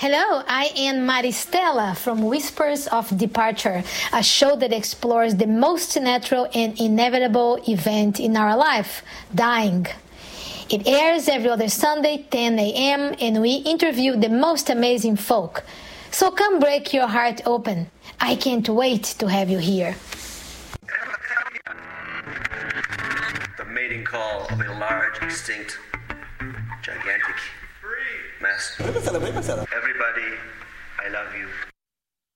Hello, I am Maristela from Whispers of Departure, a show that explores the most natural and inevitable event in our life, dying. It airs every other Sunday, 10 a.m., and we interview the most amazing folk. So come break your heart open. I can't wait to have you here. The mating call of a large, extinct, gigantic mass. Everybody, I love you.